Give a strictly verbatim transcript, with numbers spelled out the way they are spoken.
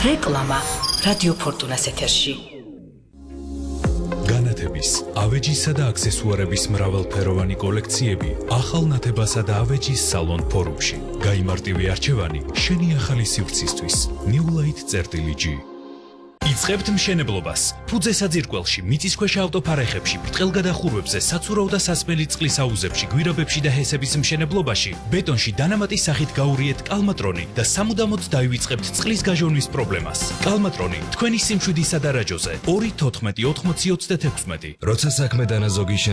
რეკლამა რადიო ფორტუნას ეთერში. განათების, ავეჯისა და აქსესუარების მრავალფეროვანი კოლექციები ახალ ნათებასა და ავეჯის სალონ ფორუმში. გაიმარტივე არჩევანი შენი ახალი სივრცისთვის. New Light წერტილი. იწყებთ მშენებლობას. ფუძე საძირკველში, მიწისქვეშა ავტოფარეხებში, ბრტყელგადახურვებზე, საცურაო და სასმელი წყლის აუზებში, გვირაბებში და ჰესების მშენებლობაში, ბეტონში დანამატის სახით გაურიეთ კალმატრონი და სამუდამოდ დაივიწყებთ წყლის გაჟონვის პრობლემას. კალმატრონი თქვენი სიმშვიდისა და რაჯოზე ორი თოთხმეტი ოთხმოცი ოცდათექვსმეტი. როცა საქმე დანაზოგი